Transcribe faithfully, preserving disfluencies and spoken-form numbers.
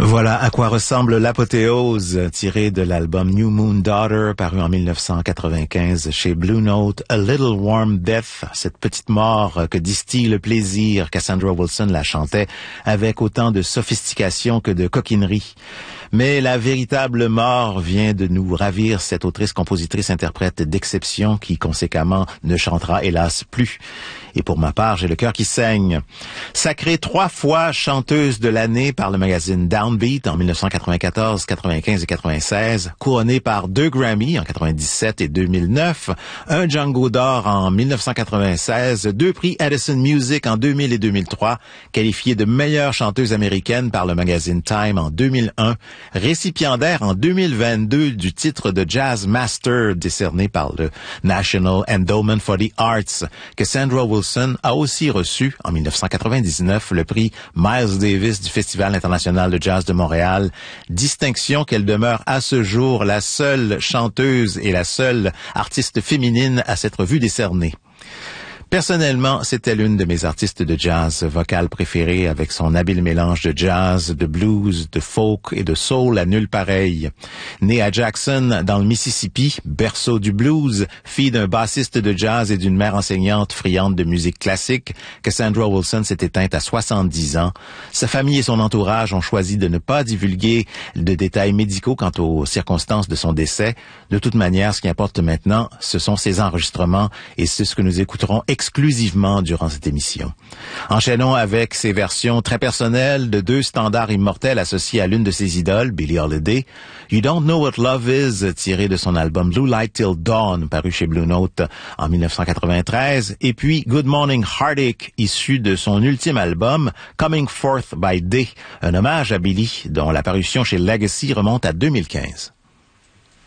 Voilà à quoi ressemble l'apothéose tirée de l'album New Moon Daughter paru en mille neuf cent quatre-vingt-quinze chez Blue Note. A Little Warm Death, cette petite mort que distille le plaisir. Cassandra Wilson la chantait avec autant de sophistication que de coquinerie. Mais la véritable mort vient de nous ravir cette autrice, compositrice, interprète d'exception qui, conséquemment, ne chantera hélas plus. Et pour ma part, j'ai le cœur qui saigne. Sacrée trois fois chanteuse de l'année par le magazine Downbeat en mille neuf cent quatre-vingt-quatorze, quatre-vingt-quinze et quatre-vingt-seize, couronnée par deux Grammy en quatre-vingt-dix-sept et deux mille neuf, un Django d'or en mille neuf cent quatre-vingt-seize, deux prix Edison Music en deux mille et deux mille trois, qualifiée de meilleure chanteuse américaine par le magazine Time en deux mille un, récipiendaire en deux mille vingt-deux du titre de Jazz Master décerné par le National Endowment for the Arts. Cassandra Wilson a aussi reçu en mille neuf cent quatre-vingt-dix-neuf le prix Miles Davis du Festival international de jazz de Montréal, distinction qu'elle demeure à ce jour la seule chanteuse et la seule artiste féminine à s'être vue décerner. Personnellement, c'était l'une de mes artistes de jazz vocale préférées avec son habile mélange de jazz, de blues, de folk et de soul à nul pareil. Née à Jackson, dans le Mississippi, berceau du blues, fille d'un bassiste de jazz et d'une mère enseignante friande de musique classique, Cassandra Wilson s'est éteinte à soixante-dix ans. Sa famille et son entourage ont choisi de ne pas divulguer de détails médicaux quant aux circonstances de son décès. De toute manière, ce qui importe maintenant, ce sont ses enregistrements et c'est ce que nous écouterons exclusivement durant cette émission. Enchaînons avec ses versions très personnelles de deux standards immortels associés à l'une de ses idoles, Billie Holiday. You Don't Know What Love Is, tiré de son album Blue Light Till Dawn, paru chez Blue Note en mille neuf cent quatre-vingt-treize, et puis Good Morning Heartache, issu de son ultime album Coming Forth by Day, un hommage à Billie, dont la parution chez Legacy remonte à deux mille quinze.